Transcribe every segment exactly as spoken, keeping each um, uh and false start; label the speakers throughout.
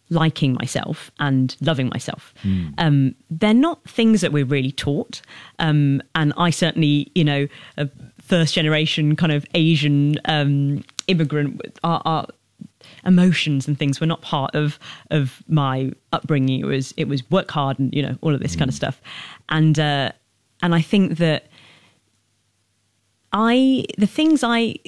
Speaker 1: liking myself and loving myself. Mm. Um, they're not things that we're really taught. Um, and I certainly, you know, a first generation kind of Asian um, immigrant, our, our emotions and things were not part of of my upbringing. It was it was work hard and, you know, all of this mm. kind of stuff. And uh, and I think that I the things I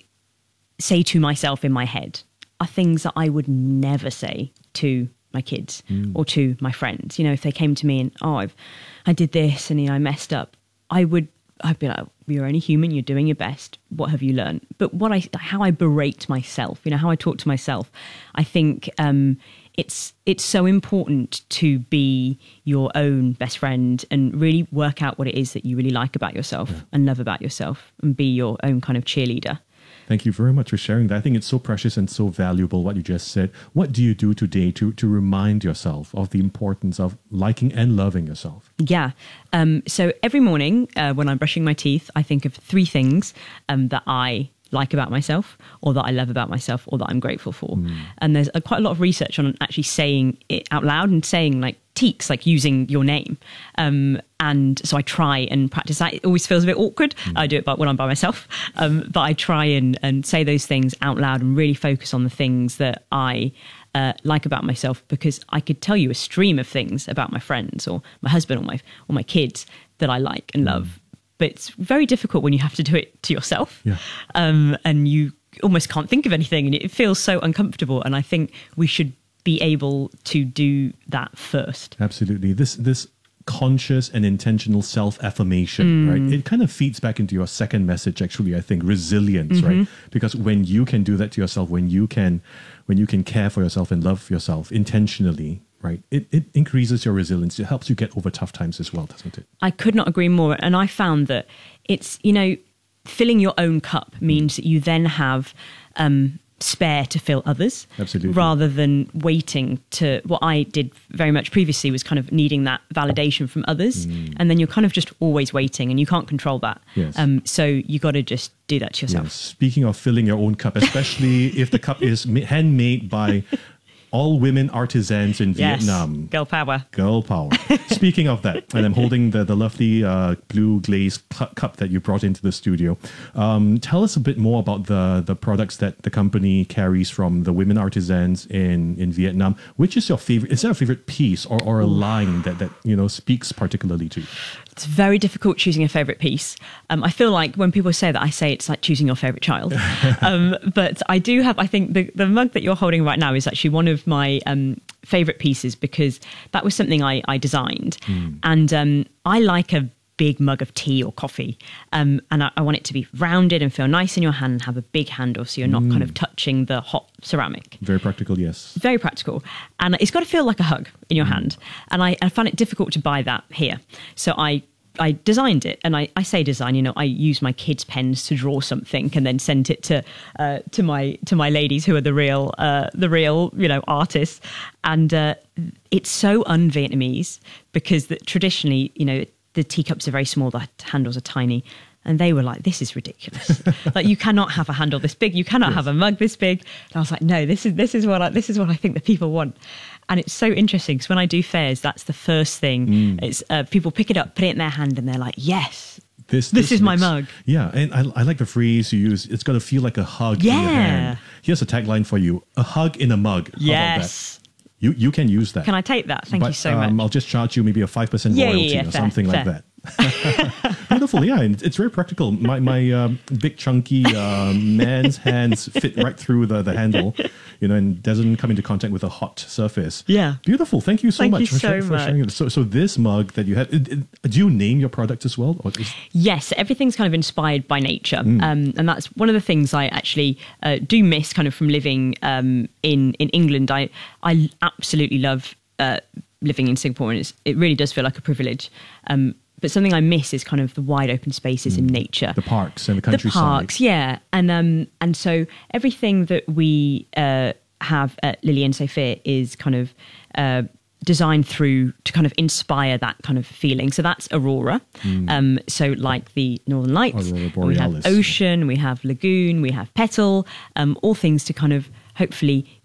Speaker 1: say to myself in my head are things that I would never say to my kids mm. or to my friends. You know, if they came to me and, oh, I've, I did this and, you know, I messed up, I would, I'd be like, you're only human, you're doing your best. What have you learned? But what I, how I berate myself, you know, how I talk to myself, I think um, it's, it's so important to be your own best friend and really work out what it is that you really like about yourself yeah. and love about yourself and be your own kind of cheerleader.
Speaker 2: Thank you very much for sharing that. I think it's so precious and so valuable what you just said. What do you do today to, to remind yourself of the importance of liking and loving yourself?
Speaker 1: Yeah. Um, so every morning uh, when I'm brushing my teeth, I think of three things um, that I like about myself or that I love about myself or that I'm grateful for. Mm. And there's a, quite a lot of research on actually saying it out loud and saying like teaks, like using your name. Um, and so I try and practice that. It always feels a bit awkward. Mm. I do it but when I'm by myself. Um, but I try and, and say those things out loud and really focus on the things that I uh, like about myself, because I could tell you a stream of things about my friends or my husband or my, or my kids that I like and love. Mm. But it's very difficult when you have to do it to yourself. Yeah. Um, and you almost can't think of anything and it feels so uncomfortable. And I think we should be able to do that first.
Speaker 2: Absolutely. This this conscious and intentional self-affirmation, mm. right? It kind of feeds back into your second message, actually, I think, resilience, mm-hmm. right? Because when you can do that to yourself, when you can when you can care for yourself and love yourself intentionally, right, it, it increases your resilience. It helps you get over tough times as well, doesn't it?
Speaker 1: I could not agree more. And I found that it's, you know, filling your own cup means that you then have um, spare to fill others.
Speaker 2: Absolutely.
Speaker 1: Rather than waiting to, what I did very much previously was kind of needing that validation from others. Mm. And then you're kind of just always waiting and you can't control that.
Speaker 2: Yes.
Speaker 1: Um, so you got to just do that to yourself.
Speaker 2: Yes. Speaking of filling your own cup, especially if the cup is handmade by all women artisans in
Speaker 1: yes.
Speaker 2: Vietnam.
Speaker 1: Girl power.
Speaker 2: Girl power. Speaking of that, and I'm holding the, the lovely uh, blue glazed cu- cup that you brought into the studio. Um, tell us a bit more about the, the products that the company carries from the women artisans in, in Vietnam. Which is your favorite? Is there a favorite piece or, or a line that, that you know speaks particularly to you?
Speaker 1: It's very difficult choosing a favorite piece. Um, I feel like when people say that, I say it's like choosing your favorite child. um, but I do have, I think the, the mug that you're holding right now is actually one of my um, favorite pieces, because that was something I, I designed. Mm. And um, I like a big mug of tea or coffee. Um, and I, I want it to be rounded and feel nice in your hand and have a big handle so you're not mm. kind of touching the hot ceramic.
Speaker 2: Very practical, yes.
Speaker 1: Very practical. And it's got to feel like a hug in your mm. hand. And I, I found it difficult to buy that here. So I I designed it, and I, I say design, you know, I use my kids' pens to draw something and then send it to uh, to my to my ladies who are the real uh, the real you know artists, and uh, it's so un-Vietnamese because the, traditionally, you know, the teacups are very small, the handles are tiny. And they were like, this is ridiculous. Like, you cannot have a handle this big. You cannot yes. have a mug this big. And I was like, no, this is this is what I, this is what I think the people want. And it's so interesting because when I do fairs, that's the first thing. Mm. It's uh, people pick it up, put it in their hand, and they're like, yes, this, this, this is makes, my mug.
Speaker 2: Yeah, and I, I like the phrase you use. It's got to feel like a hug
Speaker 1: yeah.
Speaker 2: in your hand. Here's a tagline for you: a hug in a mug. How
Speaker 1: yes.
Speaker 2: about that? You you can use that.
Speaker 1: Can I take that? Thank
Speaker 2: but,
Speaker 1: you so
Speaker 2: um,
Speaker 1: much.
Speaker 2: I'll just charge you maybe a five percent
Speaker 1: yeah,
Speaker 2: royalty
Speaker 1: yeah, yeah,
Speaker 2: or
Speaker 1: fair,
Speaker 2: something
Speaker 1: fair.
Speaker 2: like that. Beautiful, yeah, and it's very practical. My my um, big chunky uh, man's hands fit right through the, the handle, you know, and doesn't come into contact with a hot surface.
Speaker 1: Yeah,
Speaker 2: beautiful. Thank you so
Speaker 1: Thank
Speaker 2: much
Speaker 1: you
Speaker 2: for,
Speaker 1: so
Speaker 2: sharing, for
Speaker 1: much.
Speaker 2: sharing it. So so this mug that you had, it, it, do you name your products as well? Or is...
Speaker 1: Yes, everything's kind of inspired by nature, mm. um, and that's one of the things I actually uh, do miss, kind of from living um, in in England. I I absolutely love uh, living in Singapore, and it's, it really does feel like a privilege. Um, But something I miss is kind of the wide open spaces mm. in nature.
Speaker 2: The parks and the countryside.
Speaker 1: The parks, yeah. And um, and so everything that we uh, have at Lily and Sophia is kind of uh, designed through to kind of inspire that kind of feeling. So that's Aurora. Mm. Um, so like the Northern Lights.
Speaker 2: Aurora Borealis.
Speaker 1: We have Ocean, we have Lagoon, we have Petal, um, all things to kind of hopefully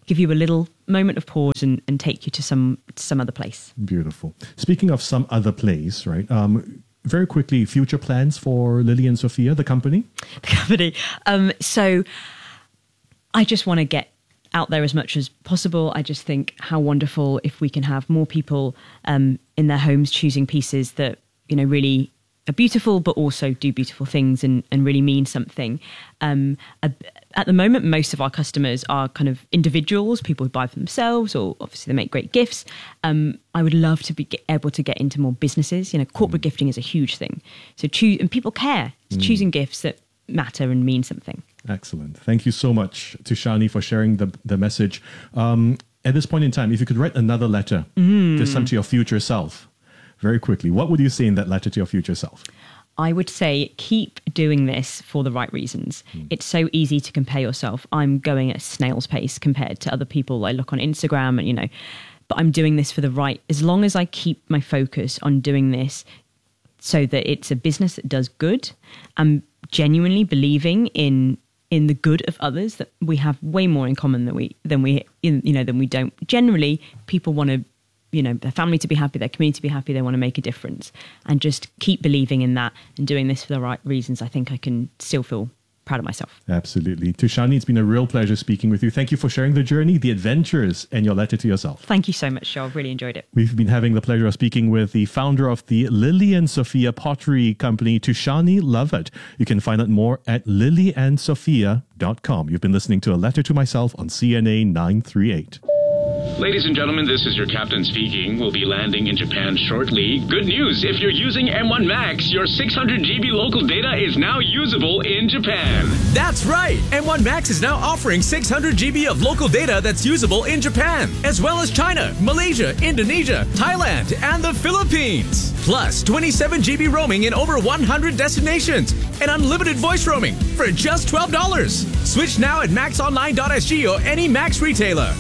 Speaker 1: give you a little moment of pause and, and take you to some some other place.
Speaker 2: Beautiful. Speaking of some other place, right? Um, very quickly, future plans for Lily and Sophia, the company?
Speaker 1: The company. Um, so I just want to get out there as much as possible. I just think how wonderful if we can have more people um, in their homes choosing pieces that, you know, really are beautiful, but also do beautiful things and, and really mean something. Um, at the moment, most of our customers are kind of individuals, people who buy for themselves, or obviously they make great gifts. Um, I would love to be get, able to get into more businesses. You know, corporate mm. gifting is a huge thing. So choose, and people care. It's mm. choosing gifts that matter and mean something.
Speaker 2: Excellent. Thank you so much to Shani for sharing the, the message. Um, at this point in time, if you could write another letter, mm. this time to your future self, very quickly, what would you say in that letter to your future self?
Speaker 1: I would say keep doing this for the right reasons. Mm. It's so easy to compare yourself. I'm going at a snail's pace compared to other people I look on Instagram and, you know, but I'm doing this for the right, as long as I keep my focus on doing this so that it's a business that does good. I'm genuinely believing in in the good of others, that we have way more in common than we than we you know than we don't. Generally, people want to, you know, their family to be happy, their community to be happy, they want to make a difference. And just keep believing in that and doing this for the right reasons. I think I can still feel proud of myself.
Speaker 2: Absolutely. To Shani, it's been a real pleasure speaking with you. Thank you for sharing the journey, the adventures, and your letter to yourself.
Speaker 1: Thank you so much, Joel. Really enjoyed it.
Speaker 2: We've been having the pleasure of speaking with the founder of the Lily and Sophia Pottery Company, Tushani Lovett. You can find out more at lily and sophia dot com. You've been listening to A Letter to Myself on C N A nine thirty-eight.
Speaker 3: Ladies and gentlemen, this is your captain speaking. We'll be landing in Japan shortly. Good news, if you're using M one Max, your six hundred gigabyte local data is now usable in Japan.
Speaker 4: That's right! M one Max is now offering six hundred gigabytes of local data that's usable in Japan, as well as China, Malaysia, Indonesia, Thailand, and the Philippines. Plus, twenty-seven gigabyte roaming in over one hundred destinations, and unlimited voice roaming for just twelve dollars. Switch now at max online dot s g or any Max retailer.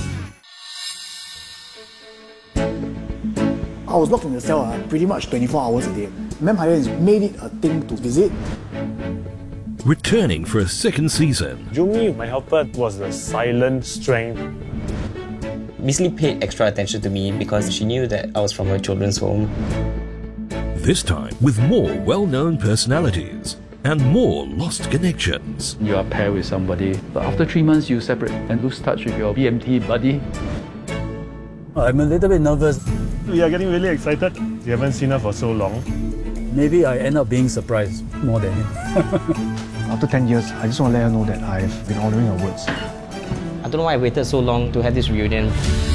Speaker 5: I was locked in the cell uh, pretty much twenty-four hours a day. Mem Higher made it a thing to visit.
Speaker 6: Returning for a second season.
Speaker 7: Jumi, my helper, was the silent strength.
Speaker 8: Miss Lee paid extra attention to me because she knew that I was from a children's home.
Speaker 6: This time with more well-known personalities and more lost connections.
Speaker 9: You are paired with somebody, but after three months you separate and lose touch with your B M T buddy.
Speaker 5: I'm a little bit nervous.
Speaker 7: We are getting really excited. We haven't seen her for so long.
Speaker 5: Maybe I end up being surprised more than him. After ten years, I just want to let her know that I've been honouring her words.
Speaker 8: I don't know why I waited so long to have this reunion.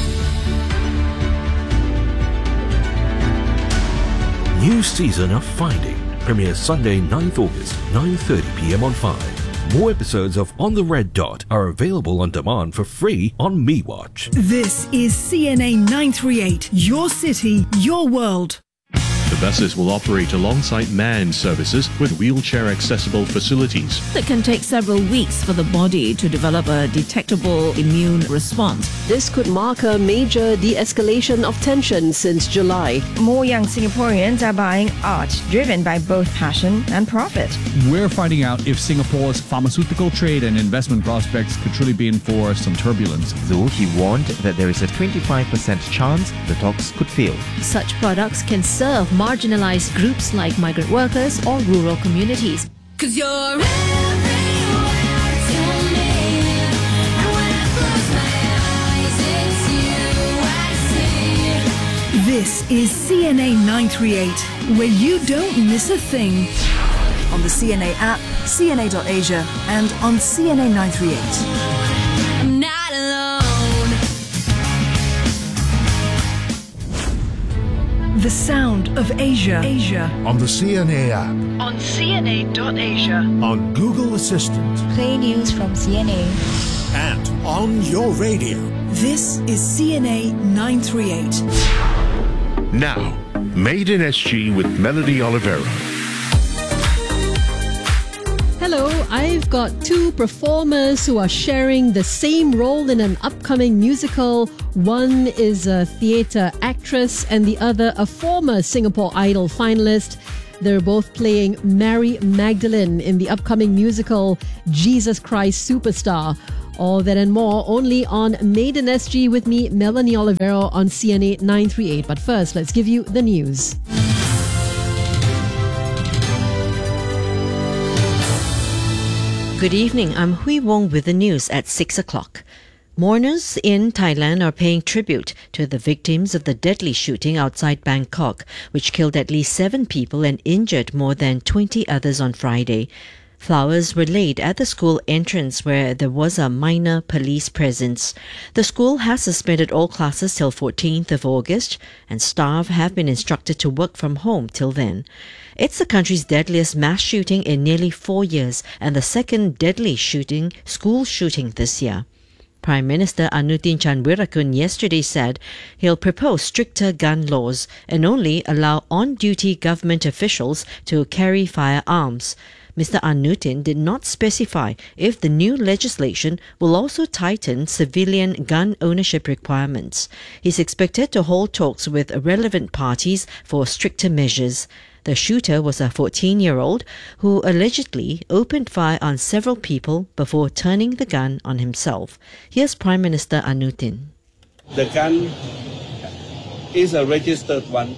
Speaker 6: New season of Finding premieres Sunday ninth August, nine thirty p m on Five. More episodes of On the Red Dot are available on demand for free on MeWatch.
Speaker 10: This is C N A nine thirty-eight, your city, your world.
Speaker 2: The buses will operate alongside manned services with wheelchair-accessible facilities.
Speaker 11: It can take several weeks for the body to develop a detectable immune response.
Speaker 12: This could mark a major de-escalation of tension since July.
Speaker 13: More young Singaporeans are buying art driven by both passion and profit.
Speaker 14: We're finding out if Singapore's pharmaceutical trade and investment prospects could truly be in for some turbulence.
Speaker 15: Though he warned that there is a twenty-five percent chance the talks could fail.
Speaker 16: Such products can serve marginalized groups like migrant workers or rural communities.
Speaker 17: 'Cause you're everywhere to me, and when I close my eyes, it's you I see.
Speaker 10: This is C N A nine thirty-eight, where you don't miss a thing. On the C N A app, C N A dot asia, and on C N A nine thirty-eight.
Speaker 17: I'm not alone.
Speaker 10: The sound of Asia. Asia.
Speaker 18: On the C N A app.
Speaker 10: On C N A dot asia.
Speaker 18: On Google Assistant.
Speaker 19: Play news from C N A.
Speaker 18: And on your radio.
Speaker 10: This is C N A nine thirty-eight.
Speaker 18: Now, Made in S G with Melody Oliveira.
Speaker 20: Hello, I've got two performers who are sharing the same role in an upcoming musical. One is a theatre actress and the other a former Singapore Idol finalist. They're both playing Mary Magdalene in the upcoming musical Jesus Christ Superstar. All that and more only on Made in S G with me, Melanie Olivero, on C N A nine thirty-eight. But first, let's give you the news.
Speaker 21: Good evening, I'm Hui Wong with the news at six o'clock. Mourners in Thailand are paying tribute to the victims of the deadly shooting outside Bangkok, which killed at least seven people and injured more than twenty others on Friday. Flowers were laid at the school entrance where there was a minor police presence. The school has suspended all classes till fourteenth of August, and staff have been instructed to work from home till then. It's the country's deadliest mass shooting in nearly four years and the second deadly shooting, school shooting this year. Prime Minister Anutin Chanvirakul yesterday said he'll propose stricter gun laws and only allow on-duty government officials to carry firearms. Mister Anutin did not specify if the new legislation will also tighten civilian gun ownership requirements. He's expected to hold talks with relevant parties for stricter measures. The shooter was a fourteen-year-old who allegedly opened fire on several people before turning the gun on himself. Here's Prime Minister Anutin.
Speaker 22: The gun is a registered one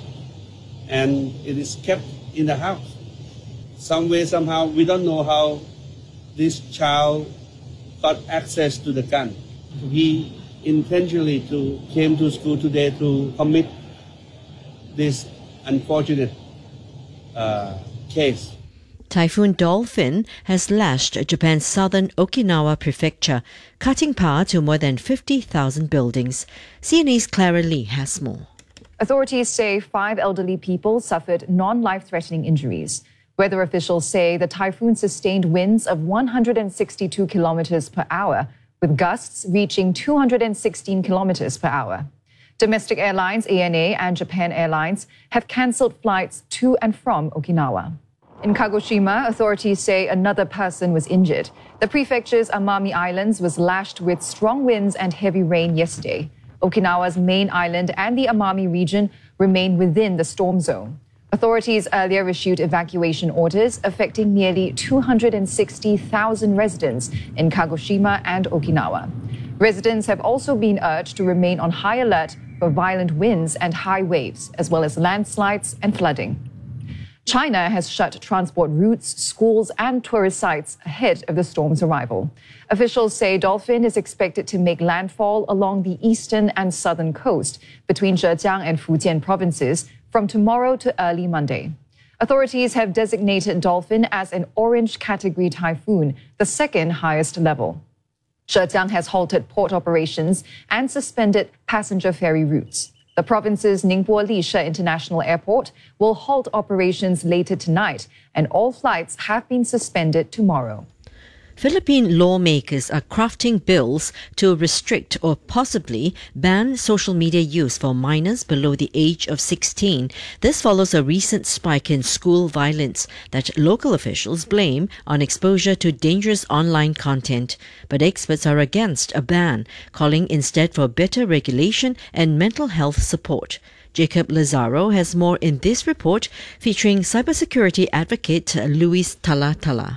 Speaker 22: and it is kept in the house. Some way, somehow, we don't know how this child got access to the gun. He intentionally to, came to school today to commit this unfortunate uh, case.
Speaker 21: Typhoon Dolphin has lashed Japan's southern Okinawa prefecture, cutting power to more than fifty thousand buildings. C N A's Clara Lee has more.
Speaker 23: Authorities say five elderly people suffered non-life-threatening injuries. Weather officials say the typhoon sustained winds of one hundred sixty-two kilometers per hour, with gusts reaching two hundred sixteen kilometers per hour. Domestic airlines A N A and Japan Airlines have cancelled flights to and from Okinawa. In Kagoshima, authorities say another person was injured. The prefecture's Amami Islands was lashed with strong winds and heavy rain yesterday. Okinawa's main island and the Amami region remain within the storm zone. Authorities earlier issued evacuation orders affecting nearly two hundred sixty thousand residents in Kagoshima and Okinawa. Residents have also been urged to remain on high alert for violent winds and high waves, as well as landslides and flooding. China has shut transport routes, schools, and tourist sites ahead of the storm's arrival. Officials say Dolphin is expected to make landfall along the eastern and southern coast between Zhejiang and Fujian provinces from tomorrow to early Monday. Authorities have designated Dolphin as an orange category typhoon, the second highest level. Zhejiang has halted port operations and suspended passenger ferry routes. The province's Ningbo Lishe International Airport will halt operations later tonight, and all flights have been suspended tomorrow.
Speaker 21: Philippine lawmakers are crafting bills to restrict or possibly ban social media use for minors below the age of sixteen. This follows a recent spike in school violence that local officials blame on exposure to dangerous online content. But experts are against a ban, calling instead for better regulation and mental health support. Jacob Lazaro has more in this report featuring cybersecurity advocate Luis Talatala.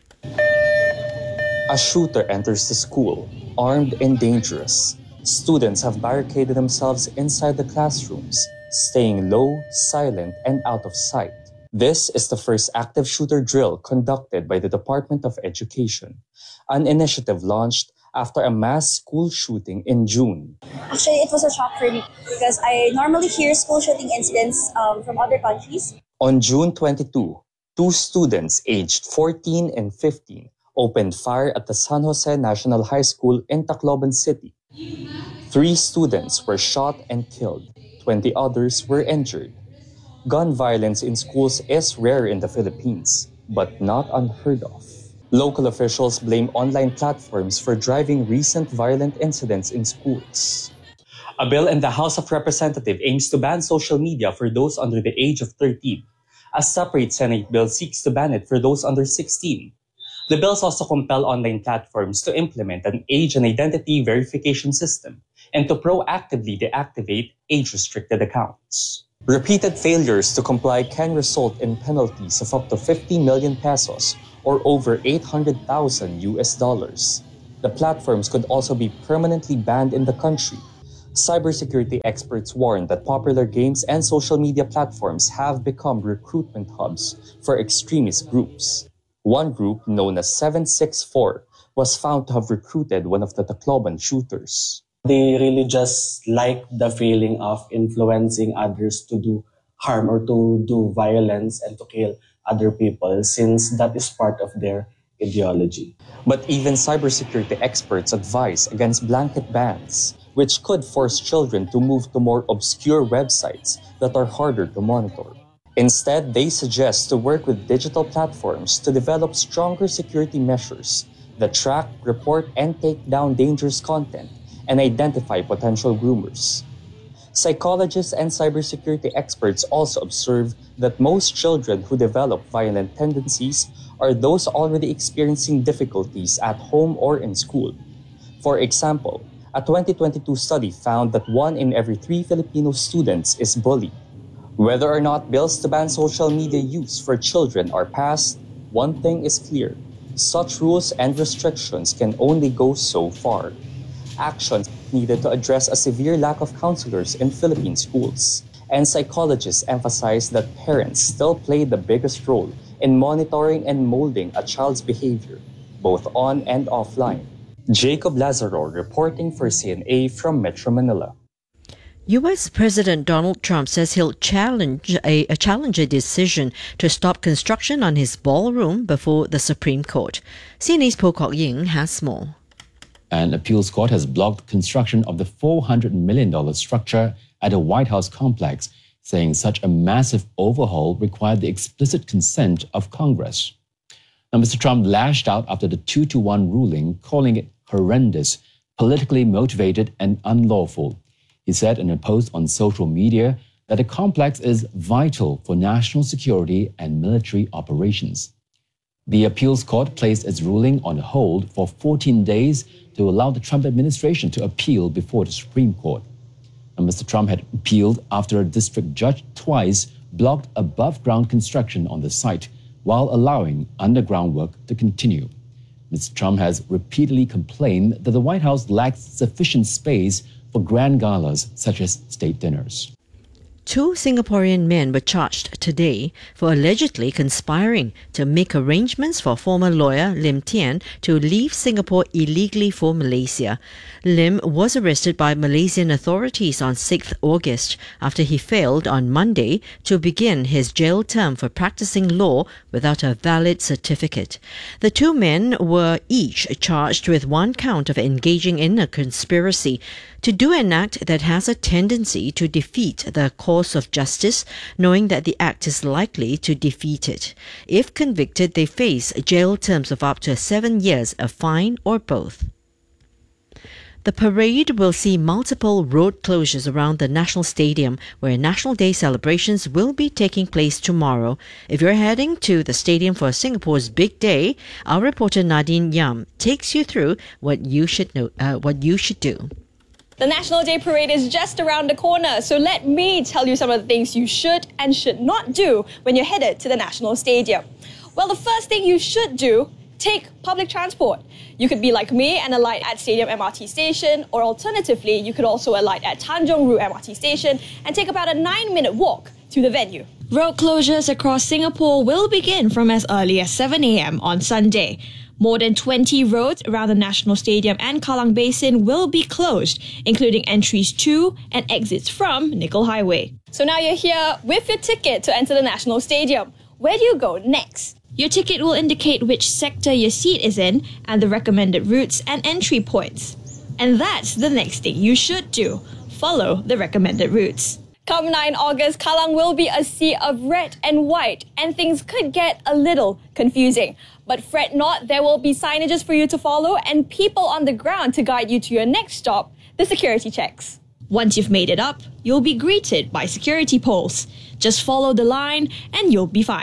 Speaker 24: A shooter enters the school, armed and dangerous. Students have barricaded themselves inside the classrooms, staying low, silent, and out of sight. This is the first active shooter drill conducted by the Department of Education, an initiative launched after a mass school shooting in June.
Speaker 25: Actually, it was a shock for me because I normally hear school shooting incidents um, from other countries.
Speaker 24: On June twenty-second, two students aged fourteen and fifteen opened fire at the San Jose National High School in Tacloban City. Three students were shot and killed. twenty others were injured. Gun violence in schools is rare in the Philippines, but not unheard of. Local officials blame online platforms for driving recent violent incidents in schools. A bill in the House of Representatives aims to ban social media for those under the age of thirteen. A separate Senate bill seeks to ban it for those under sixteen. The bills also compel online platforms to implement an age and identity verification system and to proactively deactivate age-restricted accounts. Repeated failures to comply can result in penalties of up to fifty million pesos or over eight hundred thousand U S dollars. The platforms could also be permanently banned in the country. Cybersecurity experts warn that popular games and social media platforms have become recruitment hubs for extremist groups. One group, known as seven six four, was found to have recruited one of the Tacloban shooters.
Speaker 1: They really just like the feeling of influencing others to do harm or to do violence and to kill other people, since that is part of their ideology.
Speaker 24: But even cybersecurity experts advise against blanket bans, which could force children to move to more obscure websites that are harder to monitor. Instead, they suggest to work with digital platforms to develop stronger security measures that track, report, and take down dangerous content and identify potential groomers. Psychologists and cybersecurity experts also observe that most children who develop violent tendencies are those already experiencing difficulties at home or in school. For example, a twenty twenty-two study found that one in every three Filipino students is bullied. Whether or not bills to ban social media use for children are passed, one thing is clear: such rules and restrictions can only go so far. Actions needed to address a severe lack of counselors in Philippine schools. And psychologists emphasize that parents still play the biggest role in monitoring and molding a child's behavior, both on and offline. Jacob Lazaro reporting for C N A from Metro Manila.
Speaker 21: U S President Donald Trump says he'll challenge a, a challenge a decision to stop construction on his ballroom before the Supreme Court. C N A's Po Kok Ying has more.
Speaker 3: An appeals court has blocked construction of the four hundred million dollars structure at the White House complex, saying such a massive overhaul required the explicit consent of Congress. Now, Mister Trump lashed out after the two to one ruling, calling it horrendous, politically motivated, and unlawful. He said in a post on social media that the complex is vital for national security and military operations. The appeals court placed its ruling on hold for fourteen days to allow the Trump administration to appeal before the Supreme Court. And Mister Trump had appealed after a district judge twice blocked above-ground construction on the site while allowing underground work to continue. Mister Trump has repeatedly complained that the White House lacks sufficient space for grand galas such as state dinners.
Speaker 21: Two Singaporean men were charged today for allegedly conspiring to make arrangements for former lawyer Lim Tian to leave Singapore illegally for Malaysia. Lim was arrested by Malaysian authorities on sixth August after he failed on Monday to begin his jail term for practicing law without a valid certificate. The two men were each charged with one count of engaging in a conspiracy to do an act that has a tendency to defeat the cause of justice, knowing that the act is likely to defeat it. If convicted, they face jail terms of up to seven years, a fine, or both. The parade will see multiple road closures around the National Stadium, where National Day celebrations will be taking place tomorrow. If you're heading to the stadium for Singapore's big day, our reporter Nadine Yam takes you through what you should know, uh, what you should do.
Speaker 4: The National Day Parade is just around the corner, so let me tell you some of the things you should and should not do when you're headed to the National Stadium. Well, the first thing you should do, take public transport. You could be like me and alight at Stadium M R T station, or alternatively, you could also alight at Tanjong Rhu M R T station and take about a nine-minute walk to the venue. Road closures across Singapore will begin from as early as seven a.m. on Sunday. More than twenty roads around the National Stadium and Kallang Basin will be closed, including entries to and exits from Nickel Highway. So now you're here with your ticket to enter the National Stadium. Where do you go next? Your ticket will indicate which sector your seat is in and the recommended routes and entry points. And that's the next thing you should do. Follow the recommended routes. Come ninth August, Kallang will be a sea of red and white, and things could get a little confusing. But fret not, there will be signages for you to follow and people on the ground to guide you to your next stop, the security checks. Once you've made it up, you'll be greeted by security poles. Just follow the line and you'll be fine.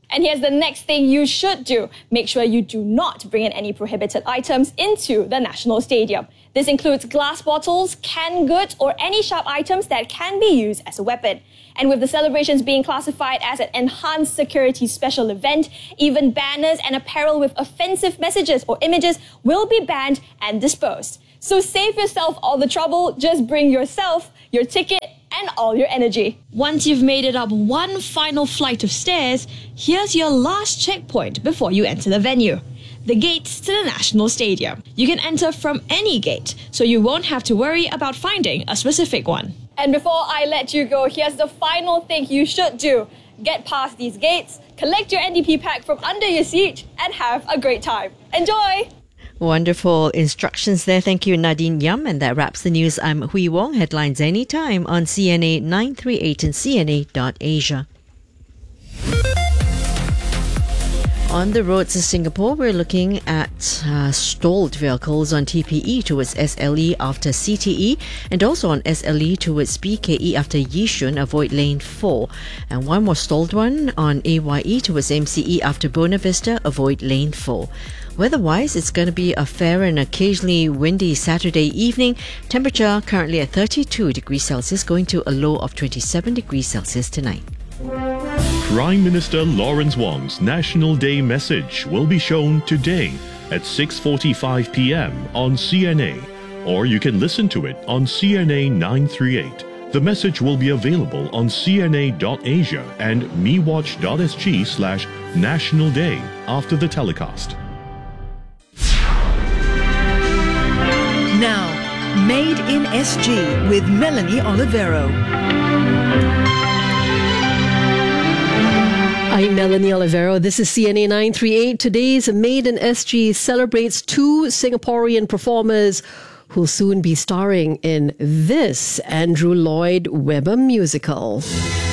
Speaker 4: And here's the next thing you should do. Make sure you do not bring in any prohibited items into the National Stadium. This includes glass bottles, canned goods, or any sharp items that can be used as a weapon. And with the celebrations being classified as an enhanced security special event, even banners and apparel with offensive messages or images will be banned and disposed. So save yourself all the trouble, just bring yourself, your ticket, and all your energy. Once you've made it up one final flight of stairs, here's your last checkpoint before you enter the venue. The gates to the National Stadium. You can enter from any gate, so you won't have to worry about finding a specific one. And before I let you go, here's the final thing you should do. Get past these gates, collect your N D P pack from under your seat, and have a great time. Enjoy!
Speaker 21: Wonderful instructions there. Thank you, Nadine Yam. And that wraps the news. I'm Hui Wong. Headlines anytime on C N A nine three eight and C N A dot Asia. On the roads of Singapore, we're looking at uh, stalled vehicles on T P E towards S L E after C T E, and also on S L E towards B K E after Yishun, avoid lane four. And one more stalled one on A Y E towards M C E after Buona Vista, avoid lane four. Weather-wise, it's going to be a fair and occasionally windy Saturday evening. Temperature currently at thirty-two degrees Celsius, going to a low of twenty-seven degrees Celsius tonight.
Speaker 5: Prime Minister Lawrence Wong's National Day message will be shown today at six forty-five p.m. on C N A, or you can listen to it on C N A nine three eight. The message will be available on C N A dot Asia and mewatch dot S G slash National Day after the telecast.
Speaker 10: Now, Made in S G with Melanie Olivero.
Speaker 20: I'm Melanie Olivero. This is C N A nine three eight. Today's Made in S G celebrates two Singaporean performers who'll soon be starring in this Andrew Lloyd Webber musical.